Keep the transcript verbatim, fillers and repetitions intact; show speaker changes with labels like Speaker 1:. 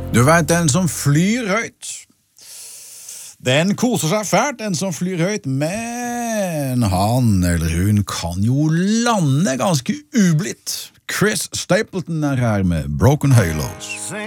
Speaker 1: Du vet, den som flyr høyt, den koser seg fælt, den som flyr høyt, men han eller hun kan jo lande ganske ublidt. Chris Stapleton er her med Broken Halos.